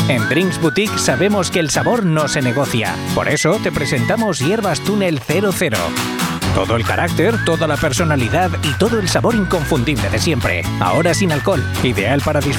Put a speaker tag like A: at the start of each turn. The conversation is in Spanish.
A: En Drinks Boutique sabemos que el sabor no se negocia. Por eso te presentamos Hierbas Túnel 00. Todo el carácter, toda la personalidad y todo el sabor inconfundible de siempre. Ahora sin alcohol. Ideal para disfrutar